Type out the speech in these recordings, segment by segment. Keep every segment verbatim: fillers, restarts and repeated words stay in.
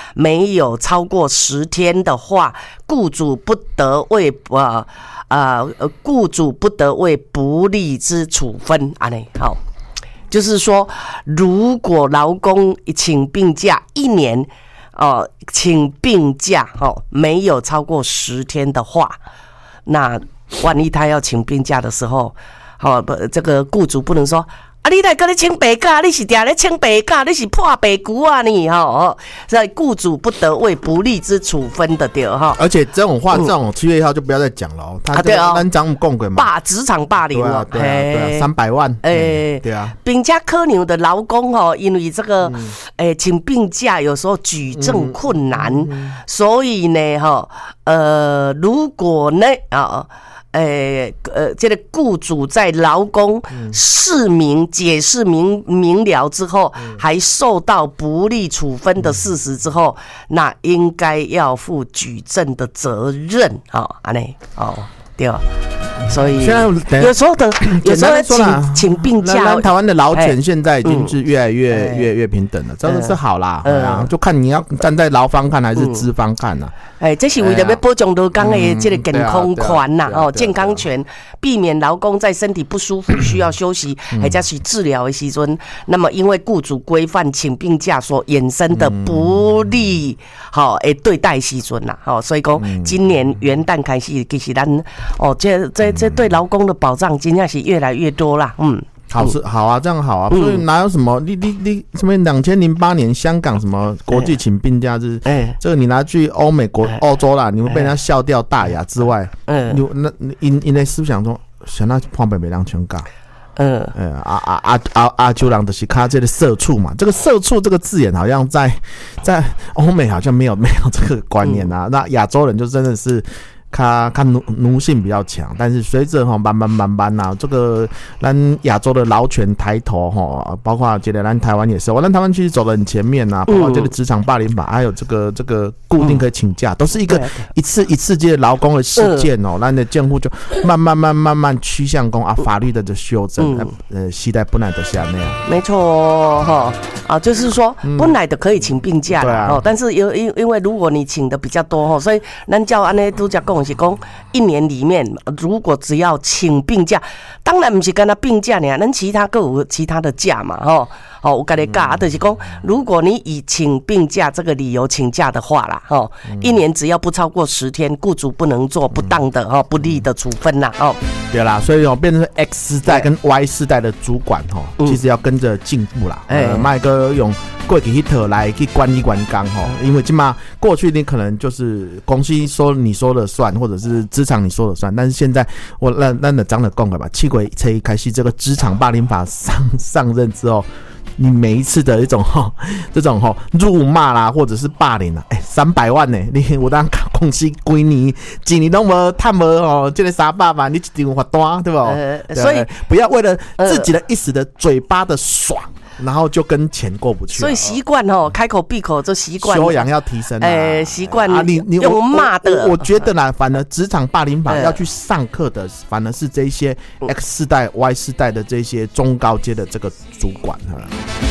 没有超过十天的话，雇主不得为呃呃雇主不得为不利之处分啊呢，好，就是说，如果劳工请病假一年，哦、呃，请病假哦没有超过十天的话，那万一他要请病假的时候，好、哦，不，这个雇主不能说。啊！你来跟你请白假，你是定咧请白假，你是破白骨啊你吼！所以雇主不得为不利之处分的对哈。 而且这种话，嗯、这种七月一号就不要再讲了哦。他这个咱讲讲过嘛， 霸职场霸凌哦，对啊，对啊，对啊，三百万，哎、欸，对啊， 并且可能的劳工哦，因为这个，哎、嗯欸，请病假有时候举证困难，嗯嗯、所以呢，哈，呃，如果呢，啊。诶、呃，呃，这个雇主在劳工释明、解释明明了之后，还受到不利处分的事实之后，那应该要负举证的责任，好、哦，安尼，哦，对吧？所以有时候的，有时候请请病假， 台湾的劳权现在已经是越来越、嗯、越越平等了，真的是好啦。嗯啊、就看你要站在劳方看还是资方看呐、啊。 哎，这是为了要保障劳工的这个健康权呐，哦，健康权，避免劳工在身体不舒服需要休息，或者是治疗的时阵，那么因为雇主规范请病假所衍生的不利，好诶对待时阵呐，好，所以讲今年元旦开始，其实咱哦，这这这对劳工的保障，真正是越来越多啦，嗯。 好是好啊，这样好啊，所以哪有什么你你你什么两千零八年香港什么国际请病假日，哎，这个你拿去欧美国欧洲啦，你会被人家笑掉大牙之外，嗯，你那因因为思想中想到旁边没人全港，嗯，呃啊啊啊啊啊，就让的是他这个社畜嘛，这个社畜这个字眼好像在在欧美好像没有没有这个观念啊，那亚洲人就真的是。他他奴奴性比较强，但是随着哈慢慢慢慢呐，这个咱亚洲的劳权抬头哈，包括觉得咱台湾也是，我咱台湾其实走得很前面呐，包括这个职场霸凌法，还有这个这个固定可以请假，都是一个一次一次这劳工的事件哦，咱的监护就慢慢慢慢慢趋向公啊法律的这修正，呃，时代本来就是那样。 没错哈啊，就是说本来的可以请病假啦，哦，但是因因因为如果你请的比较多哈，所以咱叫安尼都叫讲。是讲一年里面，如果只要请病假，当然不是跟他病假呢，咱其他各有其他的假嘛，吼，哦，我跟你讲，就是讲，如果你以请病假这个理由请假的话啦，吼，一年只要不超过十天，雇主不能做不当的哈不利的处分啦，哦， 对啦，所以哦，变成 X 世代跟 Y 世代的主管哈，其实要跟着进步啦，呃，卖个用过去一套来去管理员工哈，因为起码过去你可能就是公司说你说了算。或者是职场你说了算，但是现在我让让的长的讲了吧，七鬼才开始这个职场霸凌法上上任之后，你每一次的一种哈这种哈辱骂啦，或者是霸凌啦，哎，三百万呢、欸，你我当公司几年几年都没探没哦，这个三百万你一定有罚单，对吧？呃、所以不要为了自己的一时的嘴巴的爽。然后就跟钱过不去， 所以习惯哦，开口闭口就习惯， 修养要提升。 哎，习惯啊，你你用骂的， 我觉得啦，反而职场霸凌法要去上课的，反而是这些 X 世代、Y 世代的这些中高阶的这个主管哈。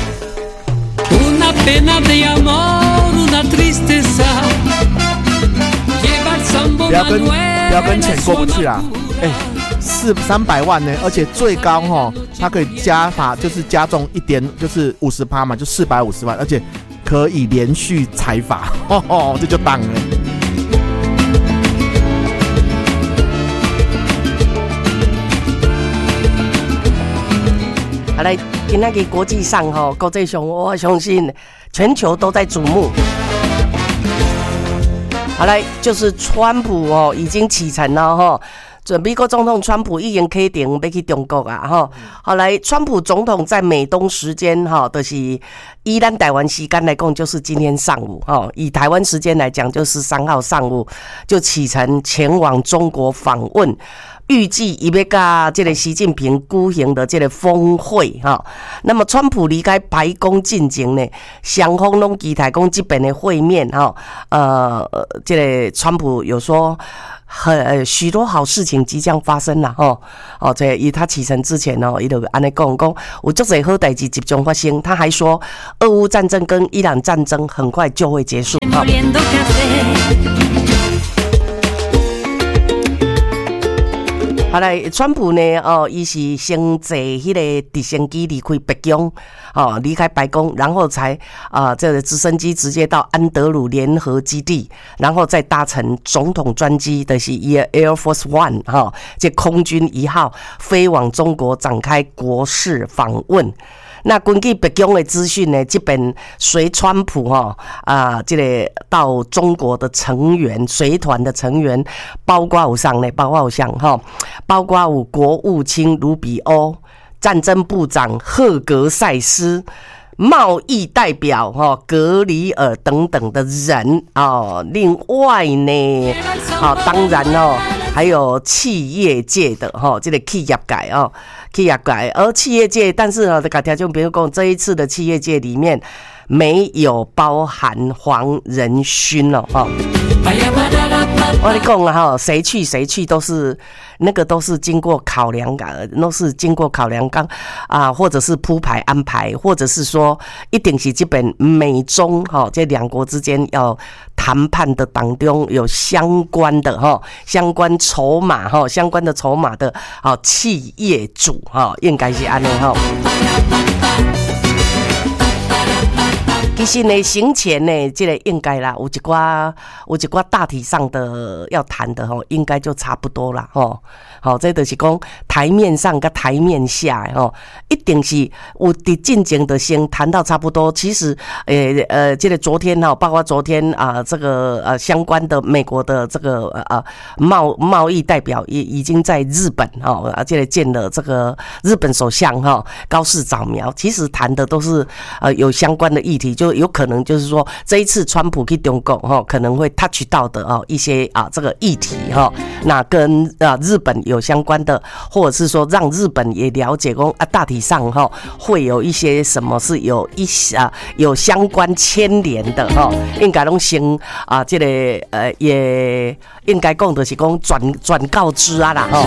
不要跟不要跟钱过不去啊！哎。四三百万呢，而且最高哈，它可以加法，就是加重一点，就是五十趴嘛，就四百五十万，而且可以连续裁罚，哦哦，这就当了。 好来，今天国际上哈，国际上我相信全球都在瞩目。好来，就是川普哦，已经启程了哈。美国总统川普已经启程要去中国啊，哈！后来，川普总统在美东时间哈，就是以咱台湾时间来讲，就是今天上午哈，以台湾时间来讲，就是三号上午就启程前往中国访问。预计伊要甲这个习近平举行的这个峰会哈，那么川普离开白宫进前呢，双方拢期待讲这边的会面哈，呃，这个川普有说很许多好事情即将发生啦，吼哦，在以他启程之前哦，伊就安尼讲讲，有足侪好代志即将发生。他还说，俄乌战争跟伊朗战争很快就会结束。好来，川普呢？哦，伊是先坐迄个直升机离开北京，哦，离开白宫，然后才啊、呃，这个直升机直接到安德鲁联合基地，然后再搭乘总统专机的是 Air Force One 哈、哦，这空军一号飞往中国展开国事访问。那根据北京的资讯呢，这边随川普哈啊，这个到中国的成员随团的成员，包括有上呢，包括有上哈，包括有国务卿卢比欧、战争部长赫格塞斯、贸易代表哈格里尔等等的人哦。另外呢，好、哦、当然哦，还有企业界的哈、哦，这个企业界哦。企业界，而企业界，但是呢，这个就比如讲，这一次的企业界里面没有包含黄仁勋了哈。我跟你讲了哈，谁去谁去都是那个都是经过考量的，都是经过考量刚啊，或者是铺排安排，或者是说一定是这本美中哈这两国之间要谈判的当中有相关的哈相关筹码哈相关的筹码的啊企业主哈应该是安尼哈。其实呢，行前呢，这个应该啦，有一寡有一寡大体上的要谈的吼，应该就差不多啦吼。好，这就是讲台面上跟台面下吼，一定是有伫进前的先谈到差不多。其实，呃呃，这个昨天哈，包括昨天啊、呃，这个呃相关的美国的这个呃贸贸易代表也已经在日本哈，啊，这个见了这个日本首相哈高市早苗。其实谈的都是呃有相关的议题，就有可能就是说这一次川普去中国哈，可能会 touch 到的啊一些啊这个议题哈，那跟啊日本有相关的，或者是说让日本也了解说啊大体上哈会有一些什么是有一啊有相关牵连的哈，应该拢先啊这个呃也应该讲的是讲转转告知啊啦哈。